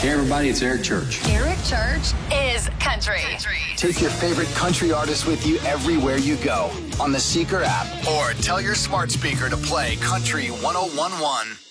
Hey, everybody, it's Eric Church. Eric Church is country. Take your favorite country artist with you everywhere you go on the Seeker app or tell your smart speaker to play Country 101.1.